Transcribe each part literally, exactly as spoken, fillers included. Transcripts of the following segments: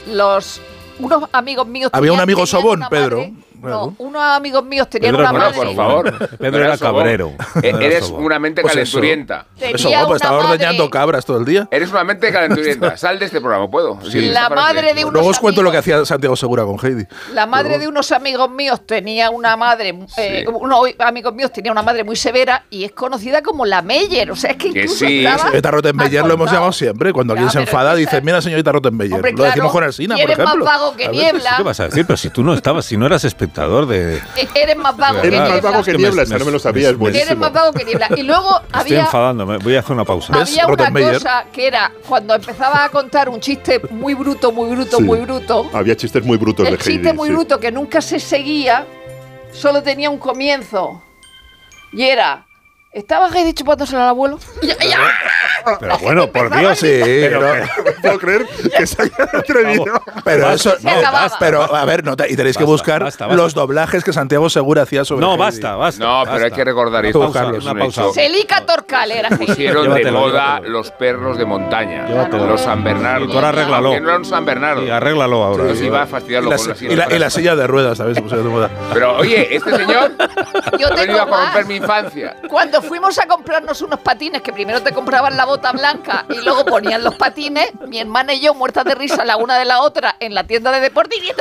los unos amigos míos había tenían, un amigo sobón, madre, Pedro. No, unos amigos míos tenían Pedro una no, madre. por favor. Pedro era cabrero. Eh, No era eres sobón. una mente Pues eso. calenturienta. Tenía Eso, guapo, una estaba madre- ordeñando cabras todo el día. Eres una mente calenturienta. Sal de este programa, ¿puedo? Sí. esa La frase. madre de unos Luego os cuento lo que amigos- hacía Santiago Segura con Heidi. La madre de unos amigos míos tenía una madre, eh, unos amigos míos tenía una madre muy severa y es conocida como la Meyer. O sea, es que Que incluso sí. estaba Señorita Rottenmeier lo hemos acordado. llamado siempre. Cuando Ya, alguien se pero enfada, es que dice, esa- mira, señorita Rottenmeier. Hombre, Lo claro, decimos con Alsina, y por eres ejemplo. más vago que A ver, niebla. ¿Qué vas a decir? Pero si tú no estabas, si no eras espectador de... E- Eres más vago que Claro. Eres más niebla. vago que me- niebla, me- esa no me lo me- sabía, es me- buenísimo. Eres más vago que niebla. Y luego Estoy había, enfadándome. Voy a hacer una pausa. ¿Ves? había una Rottenmeier. cosa que era cuando empezaba a contar un chiste muy bruto, muy bruto, Sí. muy bruto. Había chistes muy brutos El de Heidi. chiste muy sí. bruto que nunca se seguía, solo tenía un comienzo. Y era, ¿estaba Heidi chupándosela al abuelo? Y ya- ya. Pero bueno, por Empezaba Dios. Sí, pero, no, No puedo creer que se haya atrevido. pero Basta, eso. Se acababa. Pero, a ver, no te- y tenéis que Basta, buscar basta, basta. los doblajes que Santiago Segura hacía sobre no, Heidi. basta, basta. No, pero basta. hay que recordar Una esto. pausa, Carlos, es una un pausa. hecho. Celica Torcal era Heidi. Pusieron de Llévatelo, moda llévatelo. los perros de montaña. Llévatelo. Los San Bernardo. Y tú ahora arréglalo. Que no eran San Bernardo. Sí, arréglalo ahora. Entonces iba a fastidiarlo Y la, con la y, silla. la, y la silla de ruedas, ¿sabes? Se pusieron de moda. Pero oye, este señor Yo ha venido tengo a corromper más. mi infancia. Cuando fuimos a comprarnos unos patines, que primero te compraban la bota blanca y luego ponían los patines, mi hermana y yo, muertas de risa la una de la otra, en la tienda de deporte, y diciendo,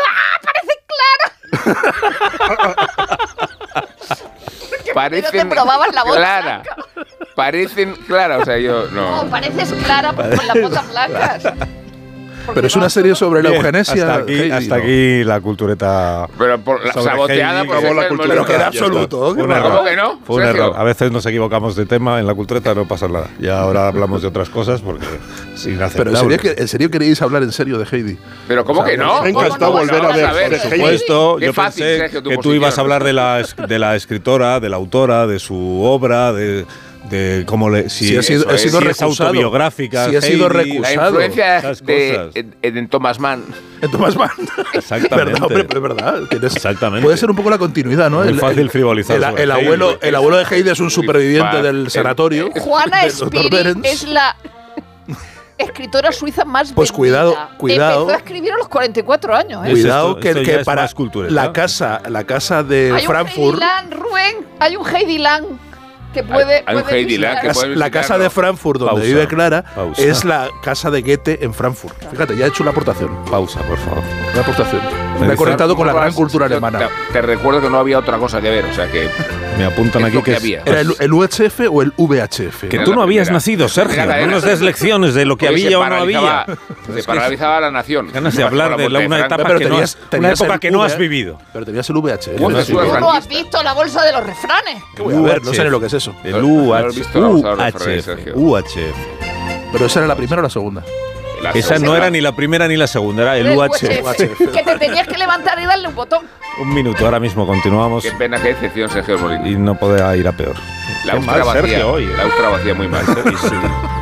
¡ah, parece Clara! Parecen te probaban la bota clara. blanca. Parecen clara, o sea, yo no. No, pareces Clara con las botas blancas. Porque Pero es no- una serie sobre la Bien, eugenesia. Hasta aquí, Heidi, hasta ¿no? aquí la cultureta. Pero por la Sobre saboteada Heidi, por que- Probó la Sergio cultura. Pero que era Ya está. absoluto. Fue un qué error. ¿Cómo que no? Fue un Sergio. error. A veces nos equivocamos de tema, en la cultureta no pasa nada. Y ahora hablamos de otras cosas porque es Pero inaceptable. ¿en serio, que- ¿en serio queríais hablar en serio de Heidi? Pero ¿cómo O sea, que no? me ha encantado ¿Cómo no? volver a Vamos ver ver. Heidi. Por supuesto, Qué yo fácil, pensé Sergio, tu que tú posición. ibas a hablar de la, es- de la escritora, de la autora, de su obra, de, de cómo le. Si, Sí, he sido- eso he es, sido si es recusado. autobiográfica. Sí, he sido Heidi, recusado. La Usado. influencia Esas de cosas. en, en Thomas Mann. En Thomas Mann. Exactamente. ¿Verdad, hombre? Es verdad. Tienes- Exactamente. Puede ser un poco la continuidad, ¿no? Muy fácil frivolizar El, sobre el Heidi. abuelo, el abuelo de Heidi es un Muy superviviente fácil. del sanatorio. Juana del doctor Spiri Behrens. es la escritora suiza más Pues vendida. cuidado, cuidado. Empezó a escribir a los cuarenta y cuatro años, ¿eh? Es Cuidado esto- que, esto que ya es para más cultureta. la casa, la casa de Hay un Frankfurt, Heidi Lang, Rubén, hay un Heidi Lang que puede. hay un puede Heidi Lang visitar. que la, puede la casa visitarlo. de Frankfurt donde Pausa, vive Clara pausa. es la casa de Goethe en Frankfurt. Fíjate, ya he hecho la aportación. Pausa, por favor. Una aportación. Me Me he dice- conectado con la gran Sergio, cultura te- alemana. Te, te recuerdo que no había otra cosa que ver, o sea que. Me apuntan Es aquí lo que, que es- había. ¿Era el, el U H F o el V H F? que Era tú la no habías primera. nacido, Sergio. Primera No cadena. nos des lecciones de lo que Porque había se o no paralizaba- había. Se paralizaba la nación. Ganas de Bajo hablar la de la- muerte una Franco. etapa Pero que no tenías- has, una tenías época el que no V, has ¿eh? vivido. Pero tenías el V H F. Uy, ¿no? eso Sí. es ¿Tú no franquista. has visto la bolsa de los refranes? ¿Qué voy a ver? No sé ni lo que es eso. El No, no lo he U H visto, vamos a ver los U H refranes, F. Sergio. U H F. Pero esa era la primera o la segunda. La Esa segunda. no era ni la primera ni la segunda, era el El U H F. U H F, que te tenías que levantar y darle un botón. Un minuto, ahora mismo continuamos Qué pena, qué decepción, Sergio Molina. y no podrá ir a peor. La Qué Austria mal, vacía. Sergio, hoy, ¿eh? La Austria vacía muy mal. Sí, sí.